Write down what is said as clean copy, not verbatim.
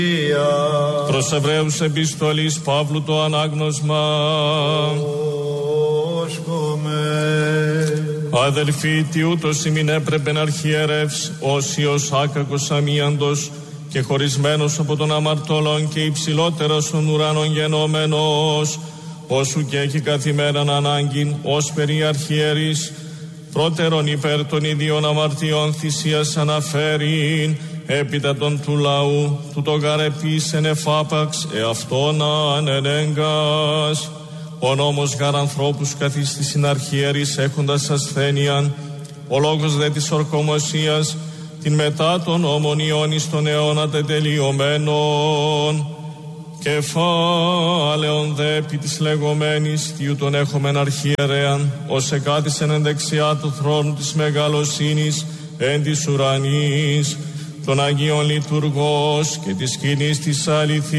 Προς Εβραίους επιστολής Παύλου το ανάγνωσμα. Αδελφοί, τι ούτως ημίν έπρεπεν αρχιερεύς, όσιος άκακος αμίαντος και χωρισμένος από τον αμαρτωλόν και υψηλότερος των ουρανών γενόμενος, όσου και έχει καθημέραν ανάγκην ως περί αρχιερείς, πρώτερον υπέρ των ιδίων αμαρτιών θυσίας αναφέρειν, έπειτα των του λαού, του το γαρεπίσεν εφάπαξ, εαυτόν ανενέγκας. Ο νόμος γαρ ανθρώπους καθίστησιν αρχιερείς έχοντας ασθένειαν, ο λόγος δε της ορκομοσίας, την μετά των νόμων Ιώνης των αιώνα τετελειωμένων. Κεφάλαιον δε επί της λεγόμενης, τι ούτων έχομεν αρχιερέαν, ως εκάτησεν εν δεξιά του θρόνου της μεγαλοσύνης εν της ουρανής, των Αγίων Λειτουργός και της σκηνής της αληθής.